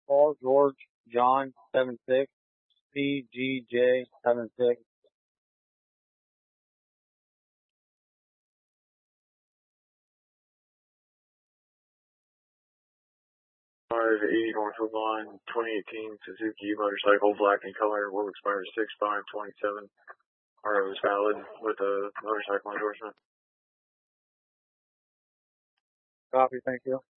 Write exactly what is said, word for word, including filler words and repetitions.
Paul George John seven six C G J seven six. five eighty North Woodlawn, twenty eighteen Suzuki motorcycle, black in color, will expire six five twenty-seven. R O is valid with a motorcycle endorsement. Copy, thank you.